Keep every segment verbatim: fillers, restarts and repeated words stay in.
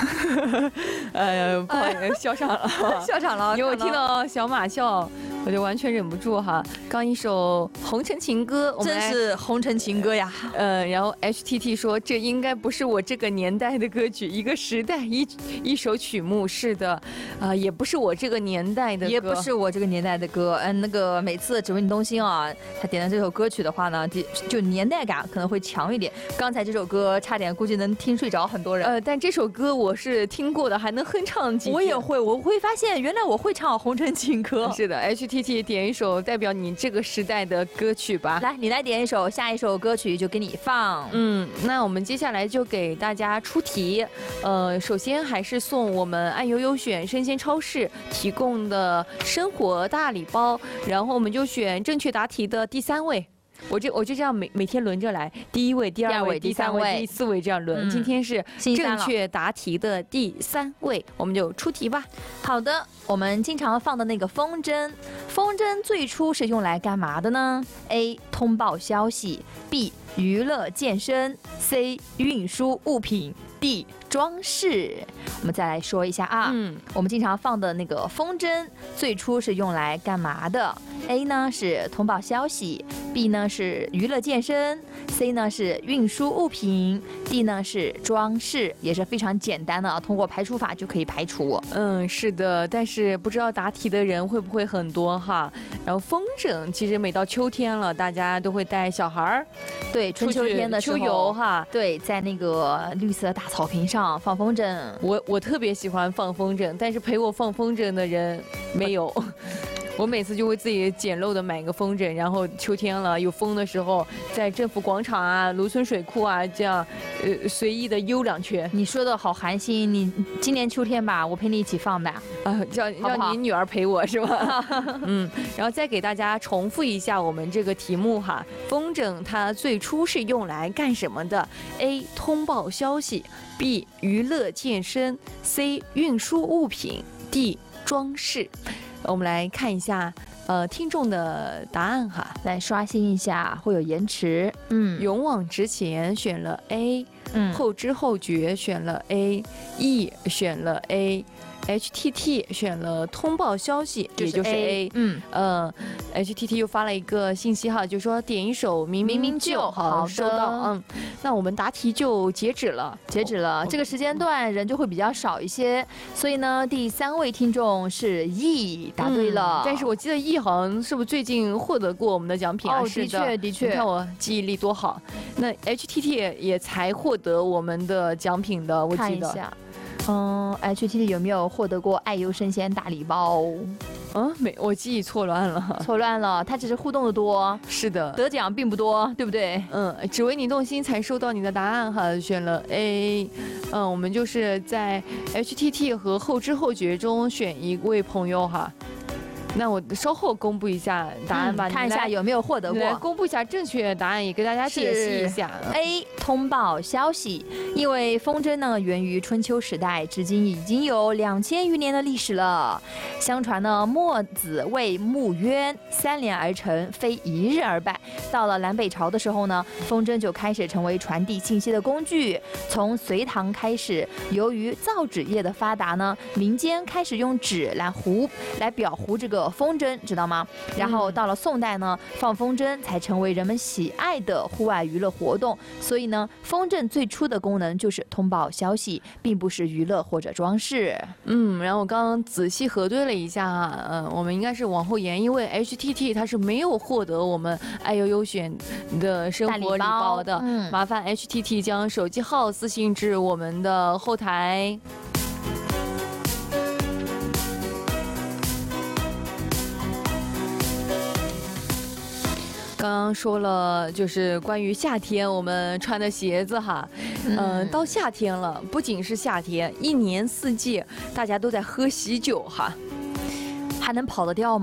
呃，不好意思，笑场了， 笑场了。 因为我听到小马笑，我就完全忍不住哈。刚一首《红尘情歌》， 真是红尘情歌呀。 呃，然后 H T T 说这应该不是我这个年代的歌曲，一个时代一一首曲目，是的，啊、呃，也不是我这个年代的歌， 也不是我这个年代的歌。嗯，那个每次只为你动心啊，他点的这首歌曲的话呢，就年代感可能会强一点。刚才这首歌差点估计能听睡着很多人。 呃，但这首歌我是听过的，还能哼唱几遍。 我也会，我会发现原来我会唱红尘情歌。 是的 ，H T T 点一首代表你这个时代的歌曲吧。 来，你来点一首，下一首歌曲就给你放。 嗯，那我们接下来就给大家出题。呃，首先还是送我们爱优优选生鲜超市提供的生活大礼包，然后我们就选正确答题的第三位。我就我就这样每每天轮着来，第一位、第二位、第三位、第四位这样轮。嗯、今天是正确答题的第三位，我们就出题吧。 好的，我们经常放的那个风筝，风筝最初是用来干嘛的呢 ？A. 通报消息 ，B. 娱乐健身 ，C. 运输物品 ，D. 装饰。我们再来说一下啊，嗯，我们经常放的那个风筝最初是用来干嘛的 ？A 呢是通报消息 ，B 呢是娱乐健身 ，C 呢是运输物品 ，D 呢是装饰，也是非常简单的，通过排除法就可以排除。 嗯，是的，但是不知道答题的人会不会很多哈。然后风筝其实每到秋天了，大家都会带小孩儿， 对，春秋天的时候秋游哈， 对，在那个绿色的大草坪上放风筝。 我我特别喜欢放风筝，但是陪我放风筝的人没有。我每次就会自己简陋的买个风筝，然后秋天了有风的时候，在政府广场啊、芦村水库啊这样，呃随意的悠两圈。 你说的好寒心，你今年秋天吧，我陪你一起放吧。 啊，让让你女儿陪我是吧？嗯，然后再给大家重复一下我们这个题目哈，风筝它最初是用来干什么的 ？A. 通报消息 ，B. 娱乐健身 ，C. 运输物品 ，D. 装饰。我们来看一下，呃，听众的答案哈， 来刷新一下，会有延迟。 嗯，勇往直前选了 A， 嗯，后知后觉选了 A，E 选了 A。H T T 选了通报消息，也就是 A， 嗯，呃 ，H T T 又发了一个信息哈，就说点一首明明明就好，收到，嗯，那我们答题就截止了， 截止了，这个时间段人就会比较少一些，所以呢，第三位听众是 E， 答对了， 嗯，但是我记得 E 好像是不是最近获得过我们的奖品啊？ 哦，的确的确， 你看我记忆力多好，那 H T T 也才获得我们的奖品的，我记得。 嗯 ，H T T 有没有获得过爱优生鲜大礼包？ 嗯，没，我记忆错乱了， 错乱了。它只是互动的多， 是的， 得奖并不多，对不对？ 嗯，只为你动心才收到你的答案哈，选了 A。嗯，我们就是在 H T T 和后知后觉中选一位朋友哈。那我稍后公布一下答案吧， 嗯，看一下有没有获得过。 公布一下正确答案，也给大家解析一下。 A 通报消息，因为风筝呢源于春秋时代，至今已经有两千余年的历史了。相传呢，墨子谓木渊，三年而成，非一日而败。到了南北朝的时候呢，风筝就开始成为传递信息的工具。从隋唐开始，由于造纸业的发达呢，民间开始用纸来糊来裱糊这个风筝，知道吗？然后到了宋代呢，放风筝才成为人们喜爱的户外娱乐活动。所以呢，风筝最初的功能就是通报消息，并不是娱乐或者装饰。 嗯，然后我刚刚仔细核对了一下啊，嗯，我们应该是往后延，因为 H T T 它是没有获得我们爱优优选的生活礼包的。嗯，麻烦 H T T 将手机号私信至我们的后台。刚刚说了，就是关于夏天我们穿的鞋子哈，嗯、呃，到夏天了，不仅是夏天，一年四季大家都在喝喜酒哈， 还能跑得掉吗？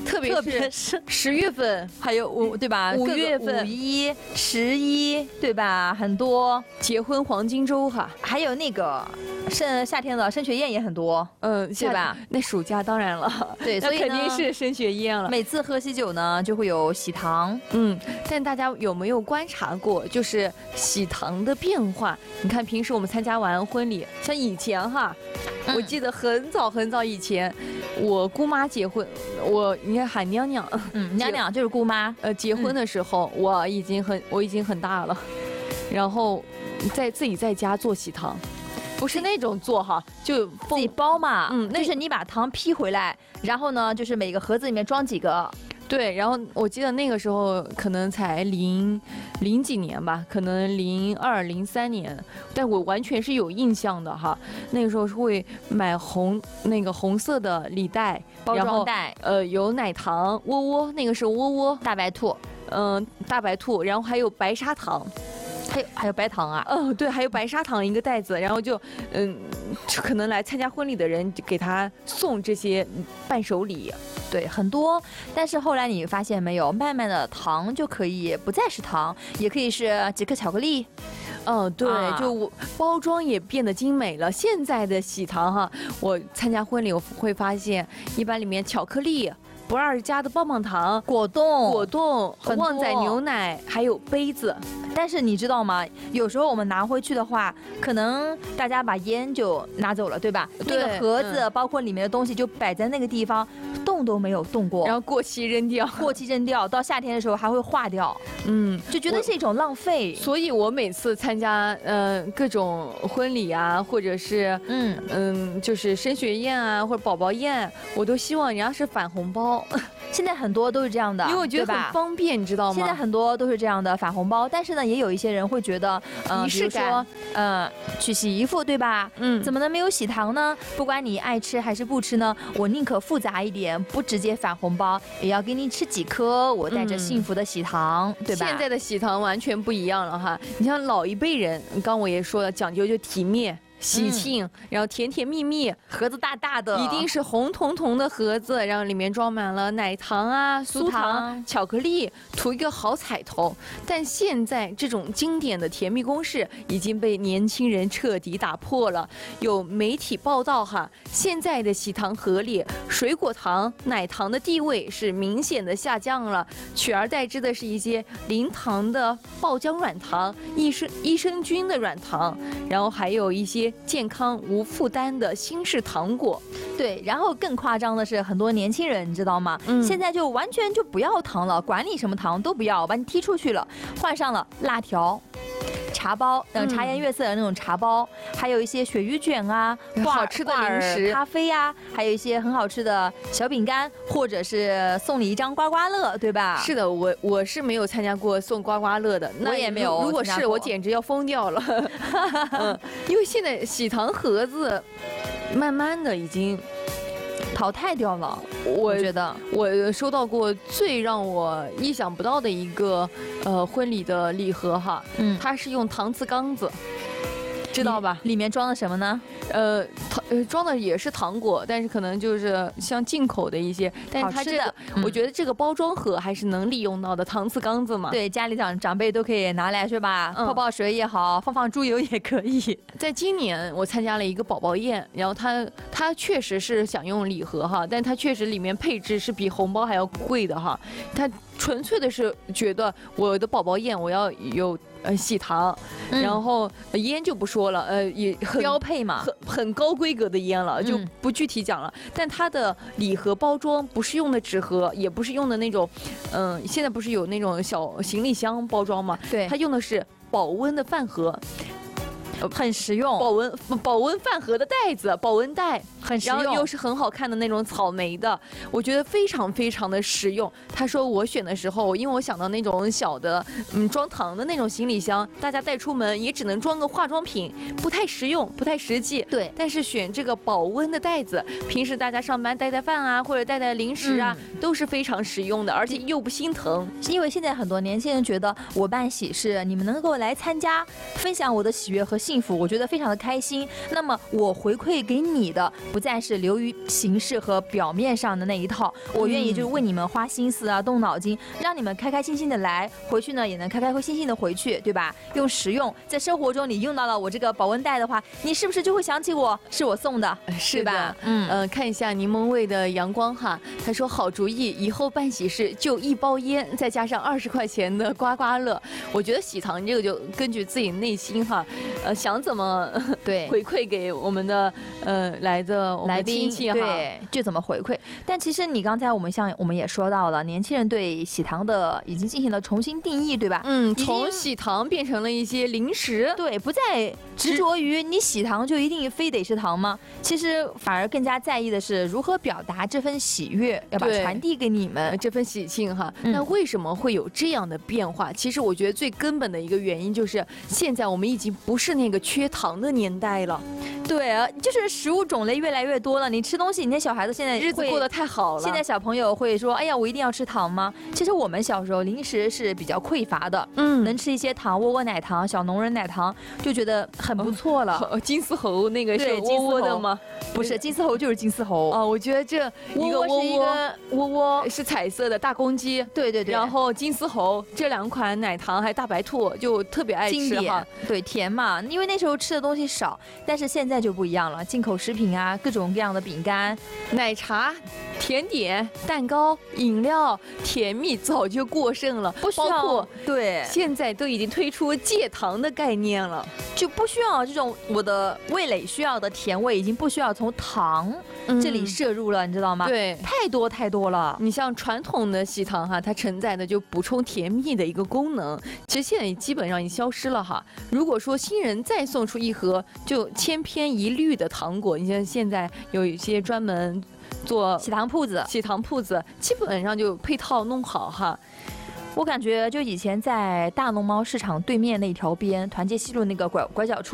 特别特别是是十月份， 还有五对吧？ 五各个月份五一、十一对吧？很多， 结婚黄金周哈。 还有那个升夏天的升学宴也很多， 嗯， 对吧？ 那暑假当然了， 对， 那所以肯定呢是升学宴了。 每次喝喜酒呢，就会有喜糖。 嗯，但大家有没有观察过，就是喜糖的变化？你看平时我们参加完婚礼，像以前哈， 嗯我记得很早很早以前，我姑妈结婚，我应该喊娘娘， 嗯，娘娘就是姑妈。 呃，结婚的时候、我已经很我已经很大了，然后在自己在家做喜糖。不是那种做哈，就自己包嘛， 嗯那就是你把糖批回来，然后呢，就是每个盒子里面装几个。 对，然后我记得那个时候可能才零零几年吧，可能零二零三年，但我完全是有印象的哈。那个时候是会买红那个红色的礼袋， 包然后装袋， 呃有奶糖窝窝，那个是窝窝， 大白兔， 嗯、大白兔，然后还有白砂糖， 还有还有白糖啊。 哦对，还有白砂糖一个袋子，然后就嗯，可能来参加婚礼的人就给他送这些伴手礼。 对，很多，但是后来你发现没有，慢慢的糖就可以不再是糖，也可以是几颗巧克力。 嗯，对， 啊就我包装也变得精美了。现在的喜糖哈，我参加婚礼我会发现，一般里面巧克力、不二家的棒棒糖、 果冻， 果冻、 很旺仔多牛奶，还有杯子。 但是你知道吗？有时候我们拿回去的话，可能大家把烟就拿走了，对吧？ 对那个盒子、 嗯包括里面的东西就摆在那个地方，动都没有动过， 然后过期扔掉。 过期扔掉，到夏天的时候还会化掉， 嗯， 就觉得是一种浪费。 所以我每次参加呃各种婚礼啊，或者是嗯， 嗯就是升学宴啊，或者宝宝宴，我都希望人家是返红包， 现在很多都是这样的， 因为我觉得对吧很方便，你知道吗？ 现在很多都是这样的返红包，但是呢，也有一些人会觉得，呃， 仪式感比如说，呃，娶洗衣服，对吧？ 嗯怎么能没有喜糖呢？不管你爱吃还是不吃呢，我宁可复杂一点，不直接返红包，也要给你吃几颗，我带着嗯幸福的喜糖，对吧？ 现在的喜糖完全不一样了哈，你像老一辈人，刚我也说了，讲究就体面。喜庆，然后甜甜蜜蜜， 盒子大大的， 一定是红彤彤的盒子，然后里面装满了奶糖啊、 酥酥糖、 糖巧克力，图一个好彩头。但现在这种经典的甜蜜公式已经被年轻人彻底打破了。有媒体报道哈，现在的喜糖盒里，水果糖、奶糖的地位是明显的下降了，取而代之的是一些零糖的爆浆软糖、益生益生菌的软糖，然后还有一些健康无负担的新式糖果。 对，然后更夸张的是，很多年轻人你知道吗？ 嗯现在就完全就不要糖了，管你什么糖都不要，把你踢出去了，换上了辣条。茶包，嗯，茶颜悦色的那种茶包，还有一些鳕鱼卷啊，挂好吃的挂耳零食咖啡呀、还有一些很好吃的小饼干，或者是送你一张刮刮乐，对吧？ 是的，我我是没有参加过送刮刮乐的，那我也没有如如果是， 参加过我简直要疯掉了。嗯，因为现在喜糖盒子慢慢的已经， 淘汰掉了， 我我觉得。 我收到过最让我意想不到的一个呃婚礼的礼盒哈， 嗯， 它是用搪瓷缸子，知道吧？ 里里面装的什么呢？ 呃，糖呃装的也是糖果，但是可能就是像进口的一些，但是它这个好吃的，嗯我觉得这个包装盒还是能利用到的，搪瓷缸子嘛。 对，家里长长辈都可以拿来是吧？ 嗯泡泡水也好，放放猪油也可以。 在今年我参加了一个宝宝宴，然后它它确实是想用礼盒哈，但它确实里面配置是比红包还要贵的哈。它纯粹的是觉得我的宝宝宴我要有呃喜糖， 嗯然后呃烟就不说了，呃也很标配嘛， 很很高规格的烟了，就嗯不具体讲了。但它的礼盒包装不是用的纸盒，也不是用的那种，嗯、现在不是有那种小行李箱包装吗？ 对它，用的是保温的饭盒。 很实用， 保温保温饭盒的袋子，保温袋， 很实用。 然后又是很好看的那种草莓的，我觉得非常非常的实用。他说我选的时候，因为我想到那种小的，嗯，装糖的那种行李箱，大家带出门也只能装个化妆品，不太实用，不太实际。 对， 但是选这个保温的袋子，平时大家上班带带饭啊，或者带带零食啊， 嗯都是非常实用的，而且又不心疼。 因为现在很多年轻人觉得我办喜事，你们能够来参加，分享我的喜悦和幸福，我觉得非常的开心。那么我回馈给你的不再是流于形式和表面上的那一套。我愿意就是为你们花心思啊，动脑筋，让你们开开心心的来，回去呢也能开开心心的回去，对吧？用实用，在生活中你用到了我这个保温袋的话，你是不是就会想起我是我送的， 是吧？ 嗯呃，看一下柠檬味的阳光哈，他说好主意，以后办喜事就一包烟，再加上二十块钱的刮刮乐。我觉得喜糖这个就根据自己内心哈，呃，想怎么对回馈给我们的呃来的我们来宾亲戚哈， 对，就怎么回馈。但其实你刚才我们像我们也说到了，年轻人对喜糖的已经进行了重新定义，对吧？ 嗯， 已经从喜糖变成了一些零食， 对，不再执着于你喜糖就一定非得是糖吗？其实反而更加在意的是如何表达这份喜悦，要把对传递给你们呃。这份喜庆哈。 嗯那为什么会有这样的变化？其实我觉得最根本的一个原因就是，现在我们已经不是那个缺糖的年代了， 对啊，就是食物种类越来越多了，你吃东西，你看小孩子现在会日子过得太好了。 现在小朋友会说：“哎呀，我一定要吃糖吗？”其实我们小时候零食是比较匮乏的， 嗯能吃一些糖，窝窝奶糖、小农人奶糖，就觉得很不错了。 哦金丝猴那个是对窝窝的吗？ 不是金丝猴就是金丝猴， 哦，我觉得这一个窝窝是一窝个窝窝， 是彩色的大公鸡， 对对对， 然后金丝猴这两款奶糖还有大白兔就特别爱经吃哈典。，对甜嘛，因为那时候吃的东西少，但是现在就不一样了，进口食品啊，各种各样的饼干， 奶茶、甜点、蛋糕、饮料、甜蜜早就过剩了， 不需要包括对， 现在都已经推出戒糖的概念了。 就不需要这种我的味蕾需要的甜味，已经不需要从糖这里摄入了，你知道吗？， 对。 太多太多了。 你像传统的喜糖哈，它承载的就补充甜蜜的一个功能，其实现在也基本上已经消失了哈。如果说新人再送出一盒就千篇一律的糖果，你像现在有一些专门做喜糖铺子， 喜糖铺子，基本上就配套弄好哈。 我感觉就以前在大龙猫市场对面那条边，团结西路那个拐拐角处。